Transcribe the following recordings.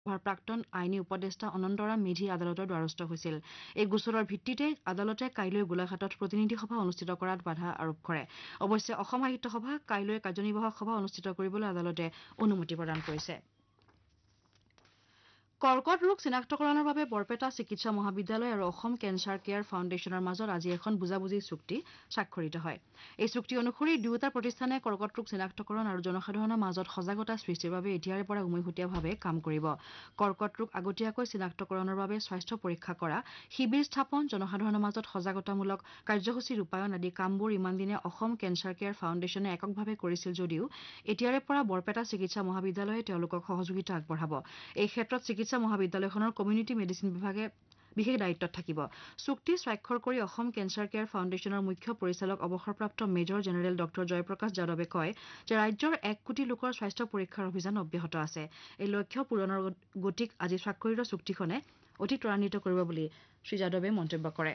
প্ৰাক্তন আইনী উপদেষ্টা অনন্তৰাম মেধি আদালতৰ দ্বাৰস্থ হৈছিল। এই গোচৰৰ ভিত্তিতে আদালতে কাইলৈ গোলাঘাটত প্ৰতিনিধি সভা অনুষ্ঠিত কৰাত বাধা আৰোপ কৰে। অৱশ্যে অসম সাহিত্য সভা কাইলৈ কাৰ্যনিৰ্বাহক সভা অনুষ্ঠিত কৰিবলৈ আদালতে অনুমতি প্ৰদান কৰিছে। কৰ্কট ৰোগ চিনাক্তকৰণৰ বাবে বৰপেটা চিকিৎসা মহাবিদ্যালয় আৰু অসম কেন্সাৰ কেয়াৰ ফাউণ্ডেশ্যনৰ মাজত আজি এখন বুজাবুজি চুক্তি স্বাক্ষৰিত হয়। এই চুক্তি অনুসৰি দুয়োটা প্ৰতিষ্ঠানে কৰ্কট ৰোগ চিনাক্তকৰণ আৰু জনসাধাৰণৰ মাজত সজাগতা সৃষ্টিৰ বাবে এতিয়াৰে পৰা উমৈহতীয়াভাৱে কাম কৰিব। কৰ্কট ৰোগ আগতীয়াকৈ চিনাক্তকৰণৰ বাবে স্বাস্থ্য পৰীক্ষা কৰা, শিবিৰ স্থাপন, জনসাধাৰণৰ মাজত সজাগতামূলক কাৰ্যসূচী ৰূপায়ণ আদি কামবোৰ ইমান দিনে অসম কেন্সাৰ কেয়াৰ ফাউণ্ডেশ্যনে এককভাৱে কৰিছিল যদিও এতিয়াৰে পৰা বৰপেটা চিকিৎসা মহাবিদ্যালয়ে তেওঁলোকক সহযোগিতা আগবঢ়াব। এই ক্ষেত্ৰত চিকিৎসা মহাবিদ্যালয়খনৰ কমিউনিটি মেডিচিন বিভাগে বিশেষ দায়িত্বত থাকিব। চুক্তি স্বাক্ষৰ কৰি অসম কেন্সাৰ কেয়াৰ ফাউণ্ডেশ্যনৰ মুখ্য পৰিচালক অৱসৰপ্ৰাপ্ত মেজৰ জেনেৰেল ডক্টৰ জয়প্ৰকাশ যাদৱে কয় যে ৰাজ্যৰ 1 কোটি লোকৰ স্বাস্থ্য পৰীক্ষাৰ অভিযান অব্যাহত আছে। এই লক্ষ্য পূৰণৰ গতিক আজি স্বাক্ষৰিত চুক্তিখনে অধিক ত্বৰান্বিত কৰিব বুলি শ্ৰীযাদৱে মন্তব্য কৰে।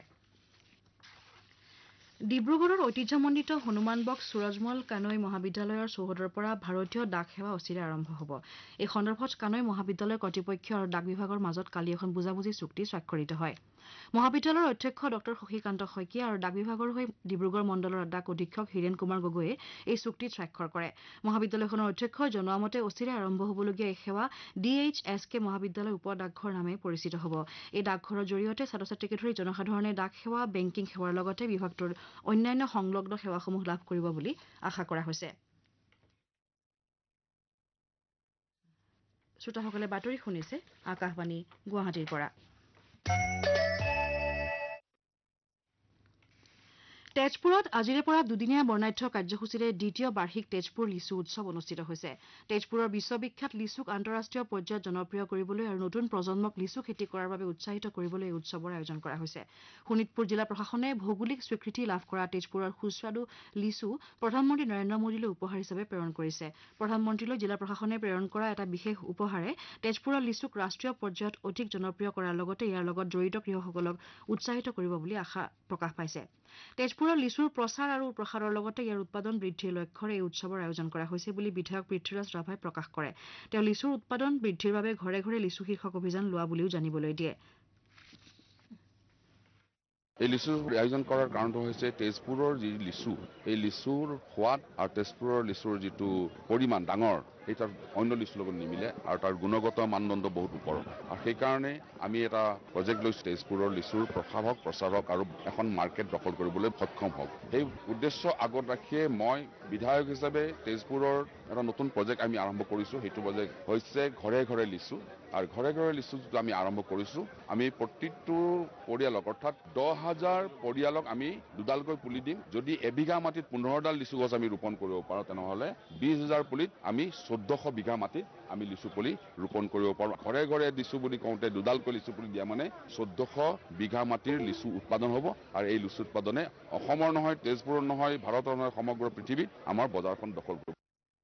ডিব্ৰুগড়ৰ ঐতিহ্যমণ্ডিত হনুমান বক্স সূৰজমল কানৈ মহাবিদ্যালয়ৰ চৌহদৰ পৰা ভাৰতীয় ডাক সেৱা অচিৰে আৰম্ভ হ'ব। এই সন্দৰ্ভত কানৈ মহাবিদ্যালয় কৰ্তৃপক্ষ আৰু ডাক বিভাগৰ মাজত কালি এখন বুজাবুজি চুক্তি স্বাক্ষৰিত হয়। মহাবিদ্যালয়ৰ অধ্যক্ষ ডক্টৰ শশীকান্ত শইকীয়া আৰু ডাক বিভাগৰ হৈ ডিব্ৰুগড় মণ্ডলৰ ডাক অধীক্ষক হীৰেন কুমাৰ গগৈয়ে এই চুক্তিত স্বাক্ষৰ কৰে। মহাবিদ্যালয়খনৰ অধ্যক্ষই জনোৱা মতে অচিৰে আৰম্ভ হ'বলগীয়া এই সেৱা DHSK মহাবিদ্যালয় উপ ডাকঘৰ নামে পৰিচিত হ'ব। এই ডাকঘৰৰ জৰিয়তে ছাত্ৰ-ছাত্ৰীকে ধৰি জনসাধাৰণে ডাক সেৱা, বেংকিং সেৱাৰ লগতে বিভাগটোৰ অন্যান্য সংলগ্ন সেৱাসমূহ লাভ কৰিব বুলি আশা কৰা হৈছে। শ্ৰোতাসকলে বাতৰি শুনিছে আকাশবাণী গুৱাহাটীৰ পৰা। তেজপুৰত আজিৰে পৰা দুদিনীয়া বৰ্ণাঢ্য কাৰ্যসূচীৰে দ্বিতীয় বাৰ্ষিক তেজপুৰ লিচু উৎসৱ অনুষ্ঠিত হৈছে। তেজপুৰৰ বিশ্ববিখ্যাত লিচুক আন্তঃৰাষ্ট্ৰীয় পৰ্যায়ত জনপ্ৰিয় কৰিবলৈ আৰু নতুন প্ৰজন্মক লিচু খেতি কৰাৰ বাবে উৎসাহিত কৰিবলৈ এই উৎসৱৰ আয়োজন কৰা হৈছে। শোণিতপুৰ জিলা প্ৰশাসনে ভৌগোলিক স্বীকৃতি লাভ কৰা তেজপুৰৰ সুস্বাদু লিচু প্ৰধানমন্ত্ৰী নৰেন্দ্ৰ মোদীলৈ উপহাৰ হিচাপে প্ৰেৰণ কৰিছে। প্ৰধানমন্ত্ৰীলৈ জিলা প্ৰশাসনে প্ৰেৰণ কৰা এটা বিশেষ উপহাৰে তেজপুৰৰ লিচুক ৰাষ্ট্ৰীয় পৰ্যায়ত অধিক জনপ্ৰিয় কৰাৰ লগতে ইয়াৰ লগত জড়িত কৃষকসকলক উৎসাহিত কৰিব বুলি আশা প্ৰকাশ পাইছে। তেজপুৰৰ লিচুৰ প্ৰচাৰ আৰু প্ৰসাৰৰ লগতে ইয়াৰ উৎপাদন বৃদ্ধিৰ লক্ষ্যৰে এই উৎসৱৰ আয়োজন কৰা হৈছে বুলি বিধায়ক পৃথ্বীৰাজ ৰাভাই প্ৰকাশ কৰে। তেওঁ লিচুৰ উৎপাদন বৃদ্ধিৰ বাবে ঘৰে ঘৰে লিচু শীৰ্ষক অভিযান লোৱা বুলিও জানিবলৈ দিয়ে। এই লিচুৰ আয়োজন কৰাৰ কাৰণটো হৈছে তেজপুৰৰ যি লিচু, এই লিচুৰ সোৱাদ আৰু তেজপুৰৰ লিচুৰ যিটো পৰিমাণ ডাঙৰ, সেই তাৰ অন্য লিচুৰ লগত নিমিলে আৰু তাৰ গুণগত মানদণ্ড বহুত ওপৰত। আৰু সেইকাৰণে আমি এটা প্ৰজেক্ট লৈছোঁ তেজপুৰৰ লিচুৰ প্ৰসাৰক, প্ৰচাৰক আৰু এখন মাৰ্কেট দখল কৰিবলৈ সক্ষম হওক। সেই উদ্দেশ্য আগত ৰাখিয়ে মই বিধায়ক হিচাপে তেজপুৰৰ এটা নতুন প্ৰজেক্ট আমি আৰম্ভ কৰিছোঁ। সেইটো প্ৰজেক্ট হৈছে ঘৰে ঘৰে লিচু। আৰু ঘৰে ঘৰে লিচু যিটো আমি আৰম্ভ কৰিছোঁ, আমি প্ৰতিটো পৰিয়ালক অৰ্থাৎ 10,000 পৰিয়ালক আমি দুডালকৈ পুলি দিম। যদি এবিঘা মাটিত 15ডাল লিচু গছ আমি ৰোপণ কৰিব পাৰোঁ, তেনেহ'লে 20,000 পুলিত আমি 1400 বিঘা মাটিত আমি লিচু পুলি ৰোপণ কৰিব পাৰোঁ। ঘৰে ঘৰে লিচু বুলি কওঁতে দুডালকৈ লিচু পুলি দিয়া মানে 1400 বিঘা মাটিৰ লিচু উৎপাদন হ'ব। আৰু এই লিচু উৎপাদনে অসমৰ নহয়, তেজপুৰৰ নহয়, ভাৰতৰ নহয়, সমগ্ৰ পৃথিৱীত আমাৰ বজাৰখন দখল কৰিব।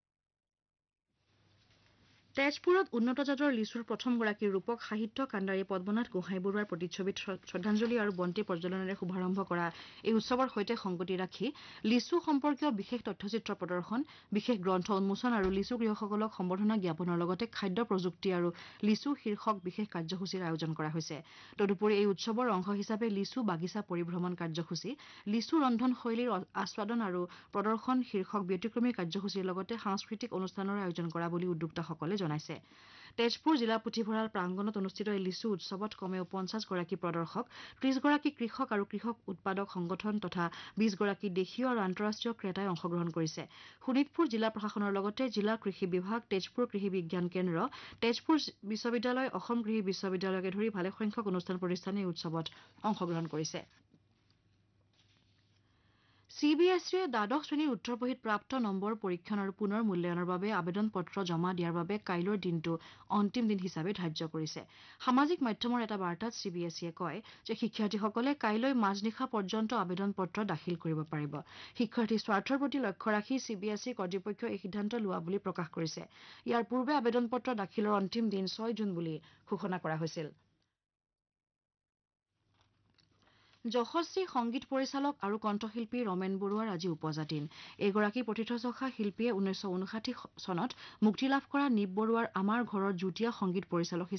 তেজপুৰত উন্নত জাতৰ লিচুৰ প্ৰথমগৰাকী ৰূপক সাহিত্য কাণ্ডাৰী পদ্মনাথ গোহাঁই বৰুৱাৰ প্ৰতিচ্ছবিত শ্ৰদ্ধাঞ্জলি আৰু বন্তি প্ৰজ্বলনেৰে শুভাৰম্ভ কৰা এই উৎসৱৰ সৈতে সংগতি ৰাখি লিচু সম্পৰ্কীয় বিশেষ তথ্যচিত্ৰ প্ৰদৰ্শন, বিশেষ গ্ৰন্থ উন্মোচন আৰু লিচু কৃষকসকলক সম্বৰ্ধনা জ্ঞাপনৰ লগতে খাদ্য প্ৰযুক্তি আৰু লিচু শীৰ্ষক বিশেষ কাৰ্যসূচীৰ আয়োজন কৰা হৈছে। তদুপৰি এই উৎসৱৰ অংশ হিচাপে লিচু বাগিচা পৰিভ্ৰমণ কাৰ্যসূচী, লিচু ৰন্ধন শৈলীৰ আস্বাদন আৰু প্ৰদৰ্শন শীৰ্ষক ব্যতিক্ৰমী কাৰ্যসূচীৰ লগতে সাংস্কৃতিক অনুষ্ঠানৰ আয়োজন কৰা বুলি উদ্যোক্তাসকলে জনাইছে। তেজপুৰ জিলা পুথিভঁৰাল প্ৰাংগণত অনুষ্ঠিত এই লিচু উৎসৱত কমেও 50 গৰাকী প্ৰদৰ্শক, 30 গৰাকী কৃষক আৰু কৃষক উৎপাদক সংগঠন তথা 20 গৰাকী দেশীয় আৰু আন্তঃৰাষ্ট্ৰীয় ক্ৰেতাই অংশগ্ৰহণ কৰিছে। শোণিতপুৰ জিলা প্ৰশাসনৰ লগতে জিলা কৃষি বিভাগ, তেজপুৰ কৃষি বিজ্ঞান কেন্দ্ৰ, তেজপুৰ বিশ্ববিদ্যালয়, অসম কৃষি বিশ্ববিদ্যালয়কে ধৰি ভালেসংখ্যক অনুষ্ঠান প্ৰতিষ্ঠানে এই উৎসৱত অংশগ্ৰহণ কৰিছে। CBSE দ্বাদশ শ্ৰেণীৰ উত্তৰ পঢ়িত প্ৰাপ্ত নম্বৰ পৰীক্ষণ আৰু পুনৰ মূল্যায়নৰ বাবে আবেদন পত্ৰ জমা দিয়াৰ বাবে কাইলৈৰ দিনটো অন্তিম দিন হিচাপে ধাৰ্য কৰিছে। সামাজিক মাধ্যমৰ এটা বাৰ্তাত CBSE কয় যে শিক্ষাৰ্থীসকলে কাইলৈ মাজনিশা পৰ্যন্ত আবেদন পত্ৰ দাখিল কৰিব পাৰিব। শিক্ষাৰ্থীৰ স্বাৰ্থৰ প্ৰতি লক্ষ্য ৰাখি CBSE কৰ্তৃপক্ষই এই সিদ্ধান্ত লোৱা বুলি প্ৰকাশ কৰিছে। ইয়াৰ পূৰ্বে আবেদন পত্ৰ দাখিলৰ অন্তিম দিন 6 জুন বুলি ঘোষণা কৰা হৈছিল। যশস্বী সংগীত পৰিচালক আৰু কণ্ঠশিল্পী ৰমেন বৰুৱাৰ আজি উপজা দিন। এইগৰাকী প্ৰথিতযশা শিল্পীয়ে 1959 চনত মুক্তি লাভ কৰা নীপ বৰুৱাৰ আমাৰ ঘৰৰ যুটীয়া সংগীত পৰিচালক